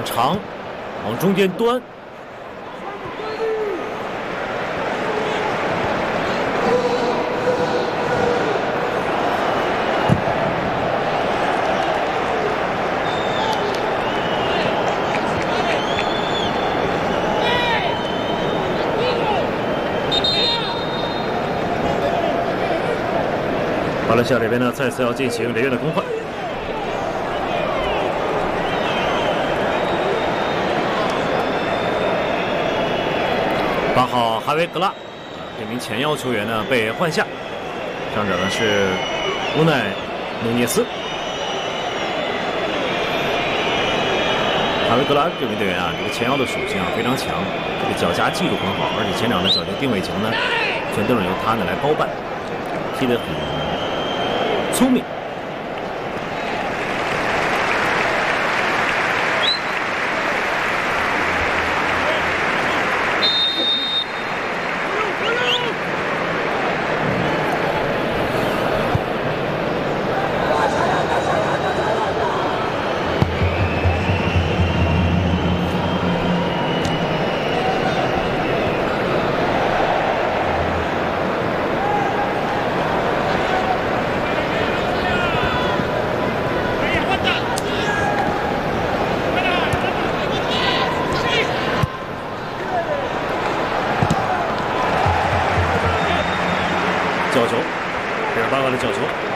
长，往中间端。 马来西亚这边呢，再次要进行雷越的更换。8号哈维格拉，这名前腰球员呢被换下，上场的是乌奈努涅斯。哈维格拉这名队员啊，这个前腰的属性啊非常强，这个脚夹技术很好，而且前场的角球定位球呢，全都是由他呢来包办，踢得很 聪明，角球，这是8号的角球。